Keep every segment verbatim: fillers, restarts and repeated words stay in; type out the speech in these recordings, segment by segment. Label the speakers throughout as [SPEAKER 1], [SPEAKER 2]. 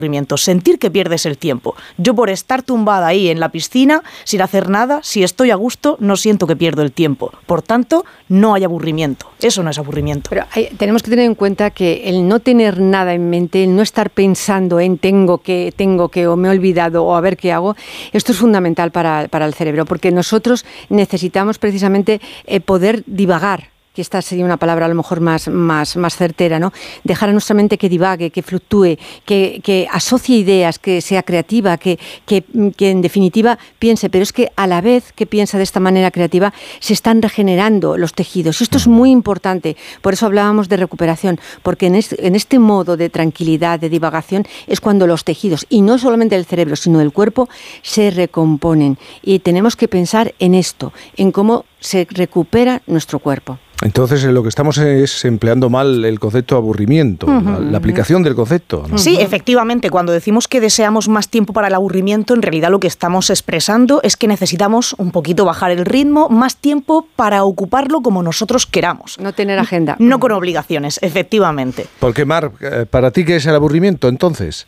[SPEAKER 1] sentir que pierdes el tiempo. Yo por estar tumbada ahí en la piscina, sin hacer nada, si estoy a gusto, no siento que pierdo el tiempo. Por tanto, no hay aburrimiento. Eso no es aburrimiento.
[SPEAKER 2] Pero hay, tenemos que tener en cuenta que el no tener nada en mente, el no estar pensando en tengo que, tengo que, o me he olvidado, o a ver qué hago, esto es fundamental para, para el cerebro, porque nosotros necesitamos precisamente eh, poder divagar. Que esta sería una palabra a lo mejor más, más, más certera, ¿no? Dejar a nuestra mente que divague, que fluctúe, que, que asocie ideas, que sea creativa, que, que, que en definitiva piense, pero es que a la vez que piensa de esta manera creativa se están regenerando los tejidos. Y esto es muy importante, por eso hablábamos de recuperación, porque en este, en este modo de tranquilidad, de divagación, es cuando los tejidos, y no solamente el cerebro, sino el cuerpo, se recomponen. Y tenemos que pensar en esto, en cómo se recupera nuestro cuerpo.
[SPEAKER 3] Entonces, lo que estamos es empleando mal el concepto de aburrimiento, uh-huh. la, la aplicación del concepto, ¿no?
[SPEAKER 1] Sí, efectivamente, cuando decimos que deseamos más tiempo para el aburrimiento, en realidad lo que estamos expresando es que necesitamos un poquito bajar el ritmo, más tiempo para ocuparlo como nosotros queramos.
[SPEAKER 2] No tener agenda.
[SPEAKER 1] No con obligaciones, efectivamente.
[SPEAKER 3] Porque, Mar, ¿para ti qué es el aburrimiento, entonces?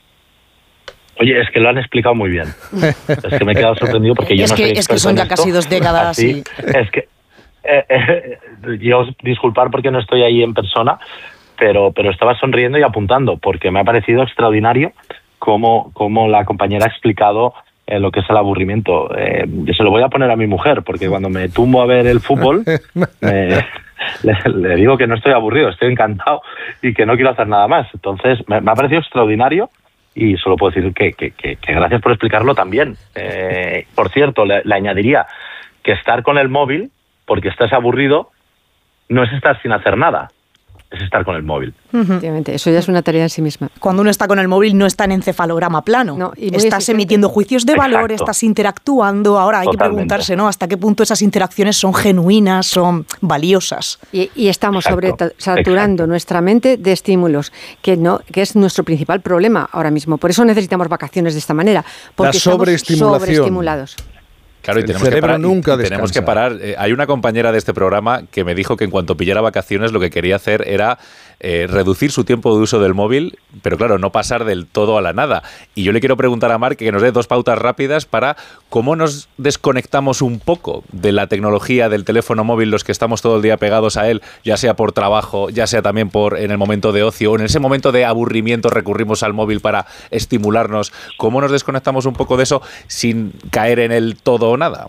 [SPEAKER 4] Oye, es que lo han explicado muy bien. Es que me he quedado sorprendido porque yo
[SPEAKER 1] es
[SPEAKER 4] no
[SPEAKER 1] que,
[SPEAKER 4] soy
[SPEAKER 1] Es que son ya casi dos décadas.
[SPEAKER 4] Así,
[SPEAKER 1] y...
[SPEAKER 4] Es que... Eh, eh, yo disculpar porque no estoy ahí en persona, pero, pero estaba sonriendo y apuntando, porque me ha parecido extraordinario cómo, cómo la compañera ha explicado eh, lo que es el aburrimiento. Eh, se lo voy a poner a mi mujer, porque cuando me tumbo a ver el fútbol, me, le, le digo que no estoy aburrido, estoy encantado y que no quiero hacer nada más. Entonces, me, me ha parecido extraordinario. Y solo puedo decir que, que, que, que gracias por explicarlo también. Eh, por cierto, le, le añadiría que estar con el móvil, porque estás aburrido, no es estar sin hacer nada, es estar con el móvil.
[SPEAKER 2] Efectivamente, eso ya es una tarea en sí misma.
[SPEAKER 1] Cuando uno está con el móvil no está en encefalograma plano, no, y estás exigente. Emitiendo juicios de valor, Exacto. Estás interactuando. Ahora hay Totalmente. Que preguntarse, ¿no?, hasta qué punto esas interacciones son genuinas, son valiosas. Y, y estamos sobre saturando nuestra mente de estímulos, que no, que es nuestro principal problema ahora mismo. Por eso necesitamos vacaciones de esta manera, porque
[SPEAKER 3] La sobreestimulación.
[SPEAKER 2] Estamos sobreestimulados.
[SPEAKER 5] Claro, y tenemos, que parar, nunca y tenemos que parar. Eh, hay una compañera de este programa que me dijo que en cuanto pillara vacaciones lo que quería hacer era eh, reducir su tiempo de uso del móvil, pero claro, no pasar del todo a la nada. Y yo le quiero preguntar a Marc que nos dé dos pautas rápidas para cómo nos desconectamos un poco de la tecnología del teléfono móvil, los que estamos todo el día pegados a él, ya sea por trabajo, ya sea también por en el momento de ocio o en ese momento de aburrimiento recurrimos al móvil para estimularnos. ¿Cómo nos desconectamos un poco de eso sin caer en el todo o nada?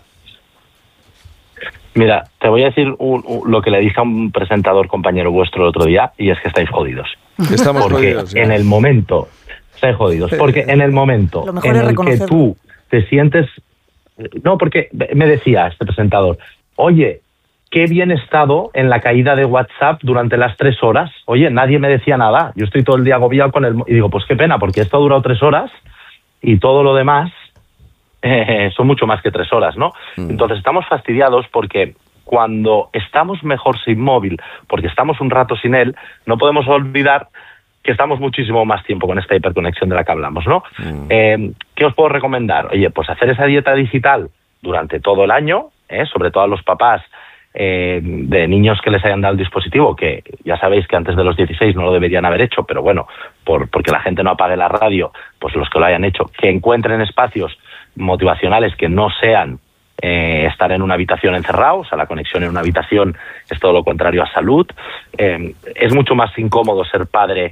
[SPEAKER 4] Mira, te voy a decir un, un, lo que le dije a un presentador compañero vuestro el otro día, y es que estáis jodidos.
[SPEAKER 3] Estamos
[SPEAKER 4] porque
[SPEAKER 3] jodidos. ¿Ya?
[SPEAKER 4] En el momento, estáis jodidos, porque en el momento en el que tú te sientes... No, porque me decía este presentador, oye, qué bien he estado en la caída de WhatsApp durante las tres horas. Oye, nadie me decía nada. Yo estoy todo el día agobiado con el... Y digo, pues qué pena, porque esto ha durado tres horas y todo lo demás... Eh, son mucho más que tres horas, ¿no? Mm. Entonces estamos fastidiados porque cuando estamos mejor sin móvil, porque estamos un rato sin él, no podemos olvidar que estamos muchísimo más tiempo con esta hiperconexión de la que hablamos, ¿no? Mm. Eh, ¿Qué os puedo recomendar? Oye, pues hacer esa dieta digital durante todo el año, ¿eh? Sobre todo a los papás eh, de niños que les hayan dado el dispositivo, que ya sabéis que antes de los dieciséis no lo deberían haber hecho, pero bueno, por, porque la gente no apague la radio, pues los que lo hayan hecho, que encuentren espacios motivacionales que no sean eh, estar en una habitación encerrado. O sea, la conexión en una habitación es todo lo contrario a salud. Eh, es mucho más incómodo ser padre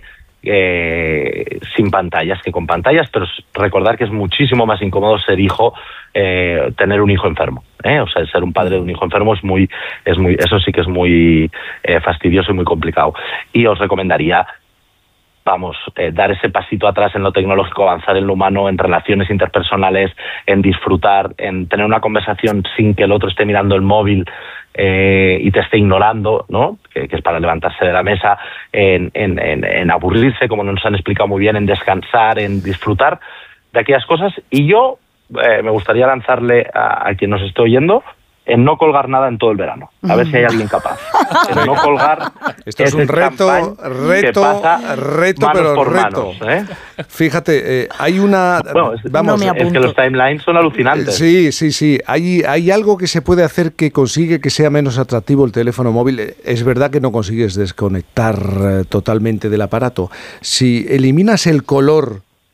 [SPEAKER 4] eh, sin pantallas que con pantallas, pero recordar que es muchísimo más incómodo ser hijo, eh, tener un hijo enfermo, ¿eh? O sea, ser un padre de un hijo enfermo es muy, es muy, eso sí que es muy eh, fastidioso y muy complicado. Y os recomendaría vamos, eh, dar ese pasito atrás en lo tecnológico, avanzar en lo humano, en relaciones interpersonales, en disfrutar, en tener una conversación sin que el otro esté mirando el móvil eh, y te esté ignorando, ¿no? Que, que es para levantarse de la mesa, en, en, en, en aburrirse, como nos han explicado muy bien, en descansar, en disfrutar de aquellas cosas. Y yo eh, me gustaría lanzarle a, a quien nos esté oyendo en no colgar nada en todo el verano. A ver si hay alguien capaz. En no colgar.
[SPEAKER 3] Esto es un reto, reto, reto, pero
[SPEAKER 4] por
[SPEAKER 3] reto.
[SPEAKER 4] Manos, ¿eh?
[SPEAKER 3] Fíjate, eh, hay una...
[SPEAKER 4] Bueno, es, vamos, no es que los timelines son alucinantes.
[SPEAKER 3] Sí, sí, sí. Hay, hay algo que se puede hacer que consigue que sea menos atractivo el teléfono móvil. Es verdad que no consigues desconectar eh, totalmente del aparato. Si eliminas el color